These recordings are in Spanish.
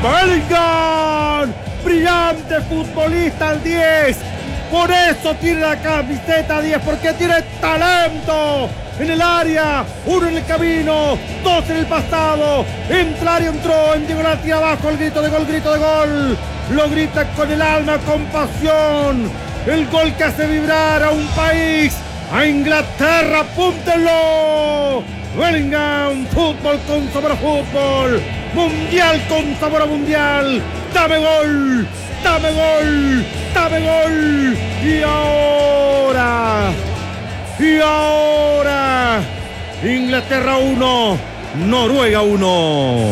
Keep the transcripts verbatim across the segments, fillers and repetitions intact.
Bellingham, brillante futbolista al diez. Por eso tiene la camiseta diez, porque tiene talento en el área. Uno en el camino, dos en el pasado. Entra y entró en diagonal, tira abajo, el grito de gol, grito de gol. Lo grita con el alma, con pasión. El gol que hace vibrar a un país, a Inglaterra, apúntenlo. Bellingham, fútbol con sabor a fútbol. Mundial con sabor a mundial. Dame gol, dame gol, dame gol. Y ahora, y ahora, Inglaterra uno, Noruega uno.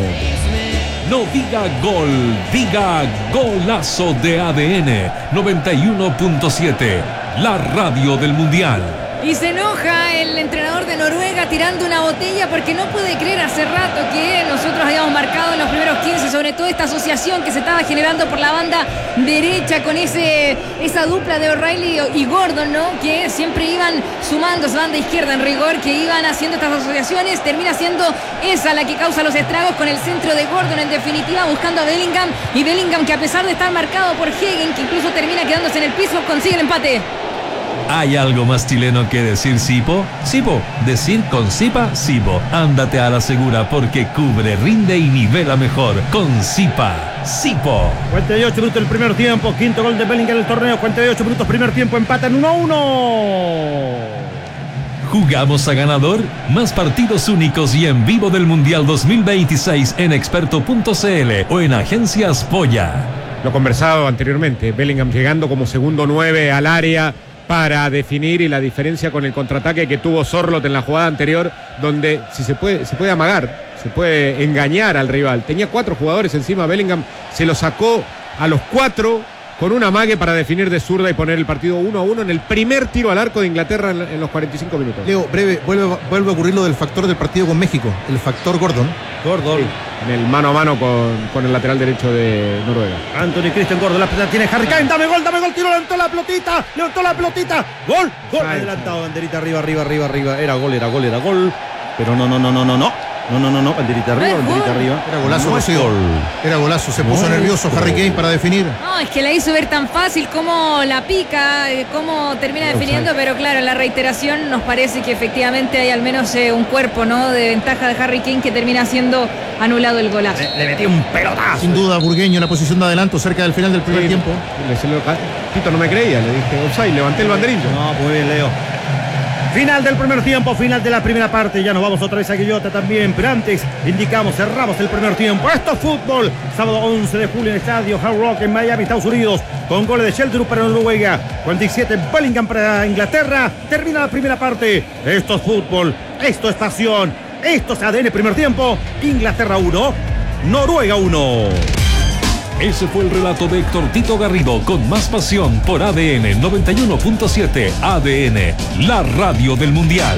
No diga gol, diga golazo de A D N noventa y uno punto siete, la radio del Mundial. Y se enoja el entrenador de Noruega tirando una botella porque no puede creer hace rato que nosotros habíamos marcado en los primeros quince, sobre todo esta asociación que se estaba generando por la banda derecha con ese esa dupla de O'Reilly y Gordon, ¿no? Que siempre iban sumando esa banda izquierda en rigor, que iban haciendo estas asociaciones. Termina siendo esa la que causa los estragos con el centro de Gordon, en definitiva, buscando a Bellingham. Y Bellingham, que a pesar de estar marcado por Hegen, que incluso termina quedándose en el piso, consigue el empate. ¿Hay algo más chileno que decir Sipo? Sipo, decir con Sipa, Sipo. Ándate a la segura porque cubre, rinde y nivela mejor. Con Sipa, Sipo. cuarenta y ocho minutos del primer tiempo, quinto gol de Bellingham en el torneo. cuarenta y ocho minutos primer tiempo, empatan uno a uno. ¿Jugamos a ganador? Más partidos únicos y en vivo del Mundial dos mil veintiséis en experto punto c l o en Agencias Polla. Lo conversado anteriormente, Bellingham llegando como segundo nueve al área para definir, y la diferencia con el contraataque que tuvo Sorloth en la jugada anterior, donde si se puede, se puede amagar, se puede engañar al rival. Tenía cuatro jugadores encima, Bellingham se lo sacó a los cuatro con un amague para definir de zurda y poner el partido uno a uno en el primer tiro al arco de Inglaterra en, en los cuarenta y cinco minutos. Leo, breve, vuelve, vuelve a ocurrir lo del factor del partido con México, el factor Gordon. Gordon. Sí, en el mano a mano con, con el lateral derecho de Noruega. Anthony Christian Gordon, la pelota tiene Harry Kane, dame gol, dame gol, tiro, levantó la pelotita, levantó la pelotita, gol, gol, Ay, adelantado, banderita arriba, arriba, arriba, arriba, era gol, era gol, era gol, pero no, no, no, no, no, no, no, no, no, no, banderita arriba, banderita arriba. Era golazo, no es Rocío. gol. Era golazo, se puso No nervioso es Harry gol. Kane para definir. No, es que la hizo ver tan fácil como la pica, eh, cómo termina definiendo, pero claro, en la reiteración nos parece que efectivamente hay al menos eh, un cuerpo, ¿no?, de ventaja de Harry Kane, que termina siendo anulado el golazo. Le, le metí un pelotazo. Sin duda, Burgueño en la posición de adelanto cerca del final del primer Sí, tiempo. le- se lo- Tito no me creía, le dije offside, levanté el banderillo. No, muy bien, Leo. Final del primer tiempo, final de la primera parte. Ya nos vamos otra vez a Quillota también. Pero antes, indicamos, cerramos el primer tiempo. Esto es fútbol. Sábado once de julio en el estadio Hard Rock en Miami, Estados Unidos. Con goles de Sheldon para Noruega. cuarenta y siete Bellingham para Inglaterra. Termina la primera parte. Esto es fútbol. Esto es pasión. Esto es A D N primer tiempo. Inglaterra uno, Noruega uno. Ese fue el relato de Héctor Tito Garrido con más pasión por A D N noventa y uno punto siete. A D N, la radio del Mundial.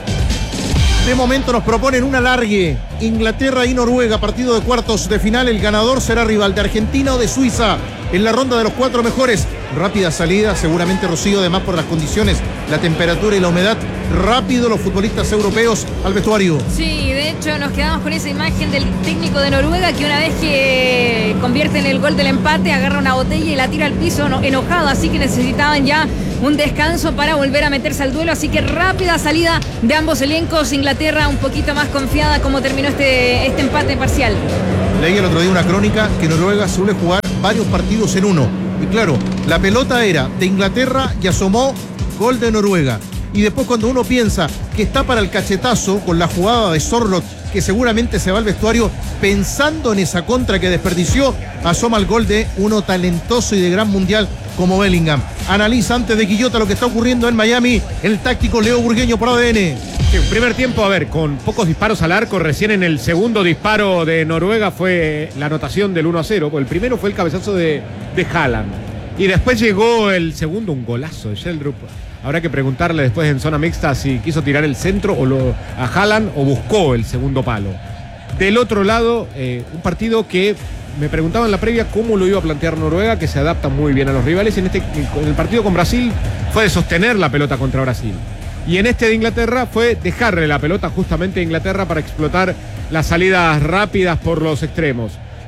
De momento nos proponen un alargue. Inglaterra y Noruega, partido de cuartos de final. El ganador será rival de Argentina o de Suiza en la ronda de los cuatro mejores. Rápida salida, seguramente, Rocío, además por las condiciones, la temperatura y la humedad. Rápido los futbolistas europeos al vestuario. Sí, de hecho nos quedamos con esa imagen del técnico de Noruega, que una vez que convierte en el gol del empate, agarra una botella y la tira al piso, no, enojado, así que necesitaban ya un descanso para volver a meterse al duelo. Así que rápida salida de ambos elencos. Inglaterra un poquito más confiada como terminó este, este empate parcial. Leí el otro día una crónica que Noruega suele jugar varios partidos en uno. Y claro, la pelota era de Inglaterra y asomó gol de Noruega. Y después, cuando uno piensa que está para el cachetazo con la jugada de Sorloth, que seguramente se va al vestuario pensando en esa contra que desperdició, asoma el gol de uno talentoso y de gran mundial como Bellingham. Analiza antes de Quillota lo que está ocurriendo en Miami el táctico Leo Burgueño por A D N. Sí, primer tiempo, a ver, con pocos disparos al arco. Recién en el segundo disparo de Noruega fue la anotación del uno a cero. El primero fue el cabezazo de, de Haaland. Y después llegó el segundo, un golazo de Sheldrup. Habrá que preguntarle después en zona mixta si quiso tirar el centro o lo, a Haaland, o buscó el segundo palo. Del otro lado, eh, un partido que me preguntaba en la previa cómo lo iba a plantear Noruega, que se adapta muy bien a los rivales. En, este, en el partido con Brasil fue de sostener la pelota contra Brasil. Y en este de Inglaterra fue dejarle la pelota justamente a Inglaterra para explotar las salidas rápidas por los extremos.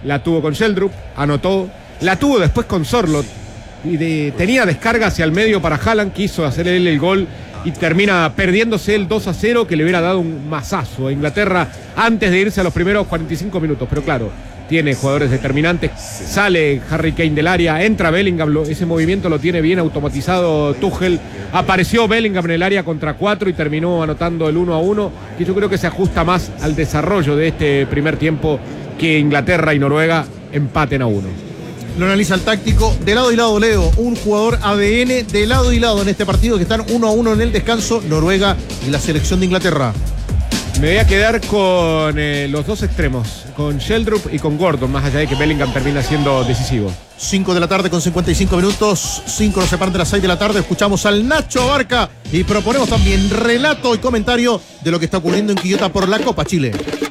la tuvo con Sheldrup, anotó, la tuvo después con Sorloth, y de, tenía descarga hacia el medio para Haaland, quiso hacer él el gol y termina perdiéndose el dos a cero que le hubiera dado un mazazo a Inglaterra antes de irse a los primeros cuarenta y cinco minutos, pero claro, tiene jugadores determinantes, sale Harry Kane del área, entra Bellingham, lo, ese movimiento lo tiene bien automatizado Tuchel, apareció Bellingham en el área contra cuatro y terminó anotando el uno a uno, que yo creo que se ajusta más al desarrollo de este primer tiempo que Inglaterra y Noruega empaten a uno. Lo analiza el táctico de lado y lado, Leo, un jugador A D N de lado y lado en este partido, que están uno a uno en el descanso, Noruega y la selección de Inglaterra. Me voy a quedar con eh, los dos extremos, con Sheldrup y con Gordon, más allá de que Bellingham termina siendo decisivo. cinco de la tarde con cincuenta y cinco minutos, cinco nos separan de las seis de la tarde, escuchamos al Nacho Abarca y proponemos también relato y comentario de lo que está ocurriendo en Quillota por la Copa Chile.